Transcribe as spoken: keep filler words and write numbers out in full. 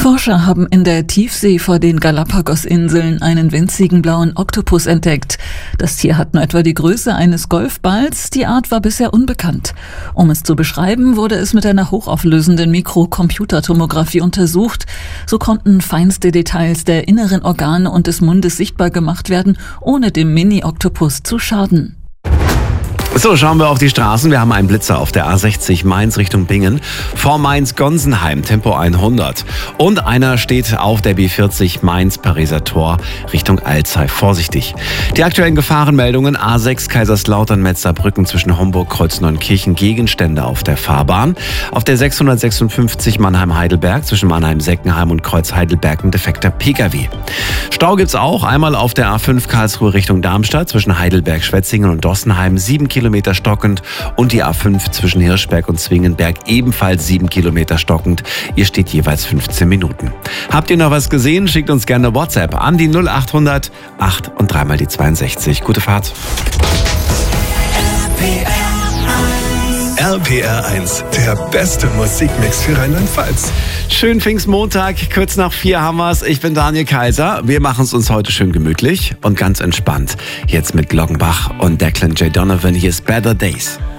Forscher haben in der Tiefsee vor den Galapagos-Inseln einen winzigen blauen Oktopus entdeckt. Das Tier hat nur etwa die Größe eines Golfballs, die Art war bisher unbekannt. Um es zu beschreiben, wurde es mit einer hochauflösenden Mikrocomputertomographie untersucht. So konnten feinste Details der inneren Organe und des Mundes sichtbar gemacht werden, ohne dem Mini-Oktopus zu schaden. So, schauen wir auf die Straßen. Wir haben einen Blitzer auf der A sechzig Mainz Richtung Bingen. Vor Mainz-Gonsenheim, Tempo hundert. Und einer steht auf der B vierzig Mainz-Pariser Tor Richtung Alzey. Vorsichtig. Die aktuellen Gefahrenmeldungen: A sechs Kaiserslautern-Metzerbrücken zwischen Homburg-Kreuz-Neunkirchen, Gegenstände auf der Fahrbahn. Auf der sechshundertsechsundfünfzig Mannheim-Heidelberg zwischen Mannheim-Seckenheim und Kreuz-Heidelberg ein defekter Pkw. Stau gibt's auch. Einmal auf der A fünf Karlsruhe Richtung Darmstadt zwischen Heidelberg-Schwetzingen und Dossenheim, sieben Kilometer stockend, und die A fünf zwischen Hirschberg und Zwingenberg ebenfalls sieben Kilometer stockend. Ihr steht jeweils fünfzehn Minuten. Habt ihr noch was gesehen? Schickt uns gerne WhatsApp an die null achthundert acht und dreimal die zweiundsechzig. Gute Fahrt. R P R eins, der beste Musikmix für Rheinland-Pfalz. Schönen Pfingstmontag, kurz nach vier haben wir's. Ich bin Daniel Kaiser. Wir machen es uns heute schön gemütlich und ganz entspannt. Jetzt mit Glockenbach und Declan J. Donovan. Hier ist Better Days.